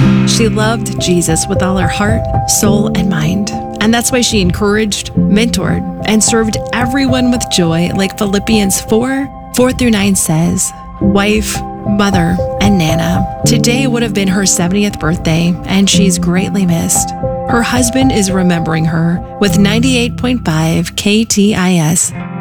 She loved Jesus with all her heart, soul, and mind. And that's why she encouraged, mentored, and served everyone with joy, like Philippians 4:4-9 says. Wife, mother, and Nana. Today would have been her 70th birthday, and she's greatly missed. Her husband is remembering her with 98.5 KTIS